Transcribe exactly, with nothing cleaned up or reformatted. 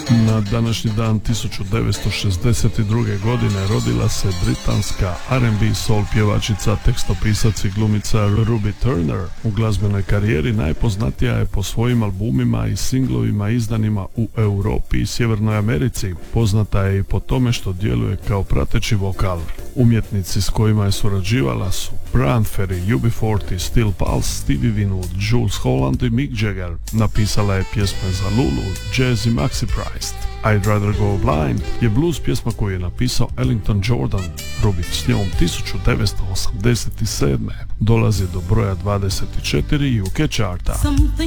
Na današnji dan tisuću devetsto šezdeset druge. godine rodila se britanska R and B soul pjevačica, tekstopisac i glumica Ruby Turner. U glazbenoj karijeri najpoznatija je po svojim albumima i singlovima izdanima u Europi i Sjevernoj Americi. Poznata je i po tome što djeluje kao prateći vokal. Umjetnici s kojima je surađivala su Bryan Ferry, U B četrdeset, Steel Pulse, Stevie Winwood, Jules Holland i Mick Jagger. Napisala je pjesme za Lulu, Jazz i Maxi Priest. I'd Rather Go Blind je blues pjesma koju je napisao Ellington Jordan. Ruby s njom tisuću devetsto osamdeset sedme. dolazi do broja dvadeset četiri U K charta. Something